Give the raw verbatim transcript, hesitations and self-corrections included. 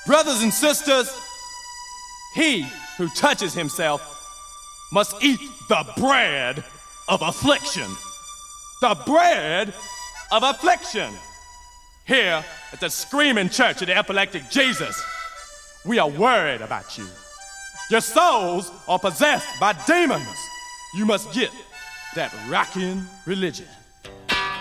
Brothers and sisters, he who touches himself must eat the bread of affliction. The bread of affliction. Here at the Screaming Church of the Epileptic Jesus, we are worried about you. Your souls are possessed by demons. You must get that rockin' religion.